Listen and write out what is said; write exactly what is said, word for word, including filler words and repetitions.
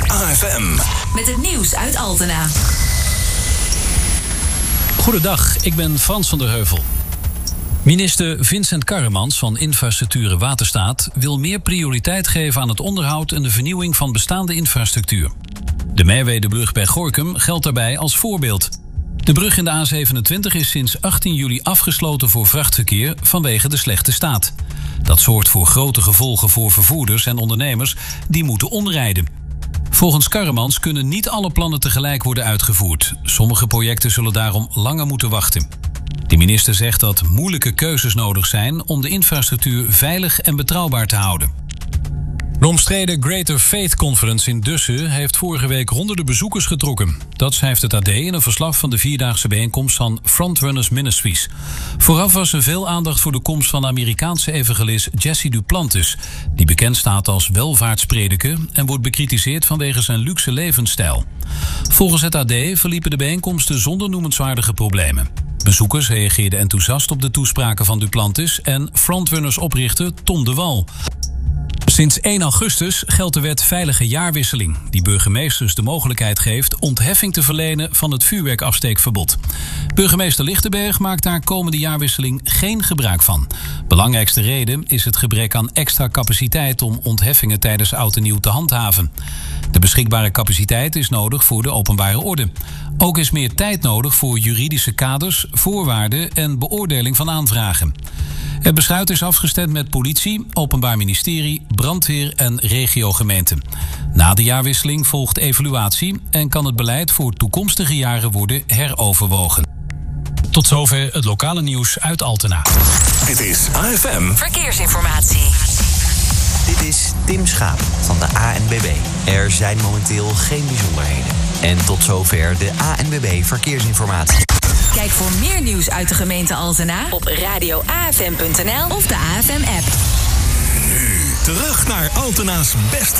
A F M. Met het nieuws uit Altena. Goedendag, ik ben Frans van der Heuvel. Minister Vincent Karremans van Infrastructuur en Waterstaat wil meer prioriteit geven aan het onderhoud en de vernieuwing van bestaande infrastructuur. De Merwedebrug bij Gorinchem geldt daarbij als voorbeeld. De brug in de A zevenentwintig is sinds achttien juli afgesloten voor vrachtverkeer vanwege de slechte staat. Dat zorgt voor grote gevolgen voor vervoerders en ondernemers die moeten omrijden. Volgens Karremans kunnen niet alle plannen tegelijk worden uitgevoerd. Sommige projecten zullen daarom langer moeten wachten. De minister zegt dat moeilijke keuzes nodig zijn om de infrastructuur veilig en betrouwbaar te houden. De omstreden Greater Faith Conference in Dussen heeft vorige week honderden bezoekers getrokken. Dat schrijft het A D in een verslag van de vierdaagse bijeenkomst van Frontrunners Ministries. Vooraf was er veel aandacht voor de komst van de Amerikaanse evangelist Jesse Duplantis, die bekend staat als welvaartsprediker en wordt bekritiseerd vanwege zijn luxe levensstijl. Volgens het A D verliepen de bijeenkomsten zonder noemenswaardige problemen. Bezoekers reageerden enthousiast op de toespraken van Duplantis en Frontrunners-oprichter Tom de Wal. Sinds één augustus geldt de wet Veilige Jaarwisseling, die burgemeesters de mogelijkheid geeft ontheffing te verlenen van het vuurwerkafsteekverbod. Burgemeester Lichtenberg maakt daar komende jaarwisseling geen gebruik van. Belangrijkste reden is het gebrek aan extra capaciteit om ontheffingen tijdens oud en nieuw te handhaven. De beschikbare capaciteit is nodig voor de openbare orde. Ook is meer tijd nodig voor juridische kaders, voorwaarden en beoordeling van aanvragen. Het besluit is afgestemd met politie, openbaar ministerie, brandweer en regiogemeenten. Na de jaarwisseling volgt evaluatie en kan het beleid voor toekomstige jaren worden heroverwogen. Tot zover het lokale nieuws uit Altena. Dit is A F M Verkeersinformatie. Dit is Tim Schaap van de A N W B. Er zijn momenteel geen bijzonderheden. En tot zover de A N W B Verkeersinformatie. Kijk voor meer nieuws uit de gemeente Altena op radio a f m punt n l of de A F M-app. Nu terug naar Altena's beste